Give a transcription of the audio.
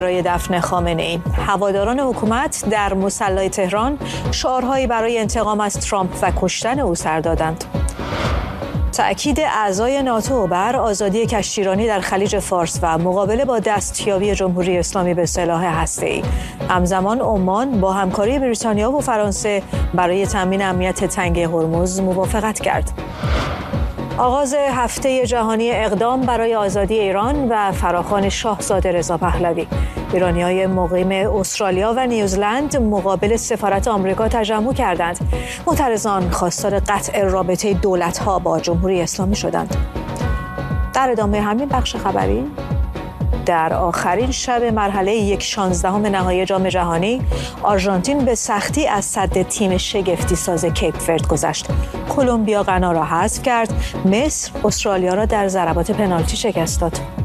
برای دفن خامنه‌ای. هواداران حکومت در مصلی تهران شعارهایی برای انتقام از ترامپ و کشتن او سر دادند. تأکید اعضای ناتو بر آزادی کشتیرانی در خلیج فارس و مقابله با دستیابی جمهوری اسلامی به سلاح هسته‌ای. همزمان عمان با همکاری بریتانیا و فرانسه برای تامین امنیت تنگه هرمز موافقت کرد. آغاز هفته جهانی اقدام برای آزادی ایران و فراخوان شاهزاده رضا پهلوی. ایرانی‌های مقیم استرالیا و نیوزلند مقابل سفارت آمریکا تجمع کردند. معترضان خواستار قطع رابطه دولت‌ها با جمهوری اسلامی شدند. در ادامه همین بخش خبری، در آخرین شب مرحله 1/16 نهایی جام جهانی، آرژانتین به سختی از سد تیم شگفتی ساز کیپ ورد گذشت. کلمبیا غنا را حذف کرد. مصر استرالیا را در ضربات پنالتی شکست داد.